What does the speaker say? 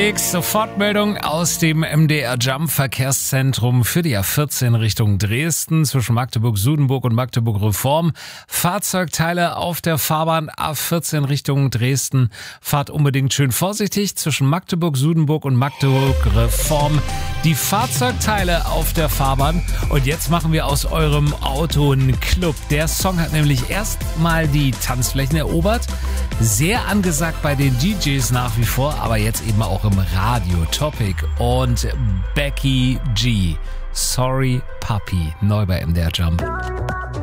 Sofortmeldung aus dem MDR Jump Verkehrszentrum für die A14 Richtung Dresden zwischen Magdeburg-Sudenburg und Magdeburg-Reform. Fahrzeugteile auf der Fahrbahn A14 Richtung Dresden. Fahrt unbedingt schön vorsichtig zwischen Magdeburg-Sudenburg und Magdeburg-Reform. Die Fahrzeugteile auf der Fahrbahn. Und jetzt machen wir aus eurem Auto einen Club. Der Song hat nämlich erstmal die Tanzflächen erobert. Sehr angesagt bei den DJs nach wie vor, aber jetzt eben auch im Radio. Topic und Becky G. Sorry Puppy. Neu bei MDR Jump.